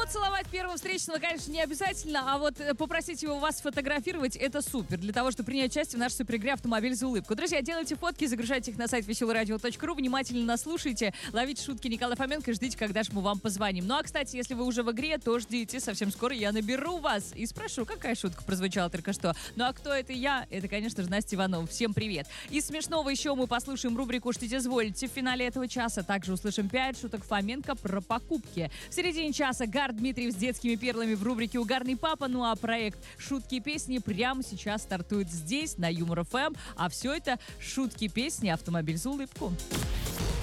Поцеловать первого встречного, конечно, не обязательно, а вот попросить его вас сфотографировать — это супер, для того, чтобы принять участие в нашей суперигре «Автомобиль за улыбку». Друзья, делайте фотки, загружайте их на сайт веселорадио.ру, внимательно нас слушайте, ловите шутки Николая Фоменко и ждите, когда же мы вам позвоним. Ну а, кстати, если вы уже в игре, то ждите, совсем скоро я наберу вас и спрошу, какая шутка прозвучала только что. Ну а кто это я? Это, конечно же, Настя Иванова. Всем привет. Из смешного еще мы послушаем рубрику «Что изволите» в финале этого часа. Также услышим 5 шуток Фоменко про покупки. В середине часа Гар Дмитриев с детскими перлами в рубрике «Угарный папа». Ну а проект «Шутки и песни» прямо сейчас стартует здесь, на Юмор ФМ. А все это шутки, песни, «Автомобиль за улыбку».